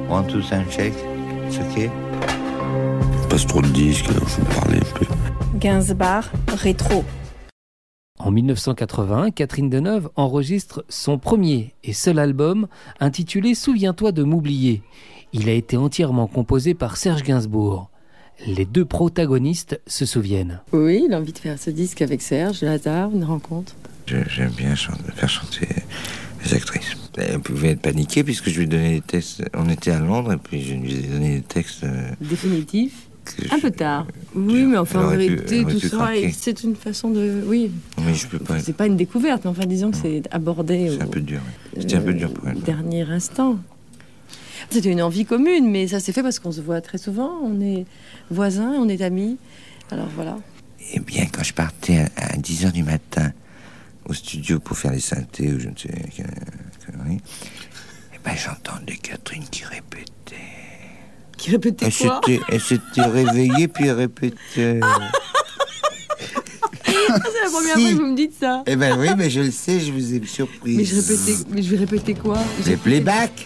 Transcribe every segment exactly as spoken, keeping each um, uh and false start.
One, two, sound check. It's okay. Il passe trop de disques, alors je vais parler un peu. Gainsbourg, rétro. En dix-neuf cent quatre-vingts, Catherine Deneuve enregistre son premier et seul album intitulé « Souviens-toi de m'oublier ». Il a été entièrement composé par Serge Gainsbourg. Les deux protagonistes se souviennent. Oui, il a envie de faire ce disque avec Serge, le hasard, une rencontre. Je, j'aime bien chanter, faire chanter les actrices. Elle pouvait être paniquée puisque je lui donnais des textes. On était à Londres et puis je lui ai donné des textes. Euh, Définitifs. Un je, peu tard. Oui, mais enfin, en vérité, tout ça, craquer. c'est une façon de... Oui. Mais je peux pas... C'est pas une découverte, mais enfin, disons que c'est abordé... C'est au... un peu dur. C'était euh, un peu dur pour elle. Dernier instant. C'était une envie commune, mais ça s'est fait parce qu'on se voit très souvent. On est voisins, on est amis. Alors voilà. Eh bien, quand je partais à dix heures du matin au studio pour faire les synthés ou je ne sais quelle connerie, eh ben, j'entendais Catherine qui répétait. Qui répétait elle quoi s'était, Elle s'était réveillée puis elle répétait. Ah, c'est la première si. fois que vous me dites ça. Eh ben oui, mais je le sais, je vous ai surpris. Mais je répétais, mais je vais répéter quoi? Les playbacks.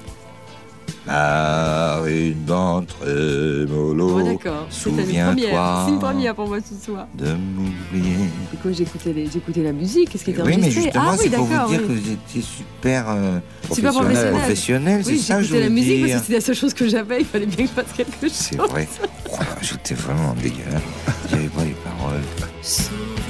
La rue d'entre mollo. Oh, d'accord. Souviens-toi. C'est une première pour moi ce soir. De m'oublier. Du coup, j'écoutais, les, j'écoutais la musique. Qu'est-ce qui était oui, enregistré? Mais justement, ah, c'est oui, pour vous dire oui. que vous étiez super, euh, super professionnel. professionnel oui, c'est ça que je voulais voulais la musique dire. parce que c'était la seule chose que j'avais. Il fallait bien que je fasse quelque chose. C'est vrai. Oh, j'étais vraiment dégueulasse. Il n'y avait pas les paroles.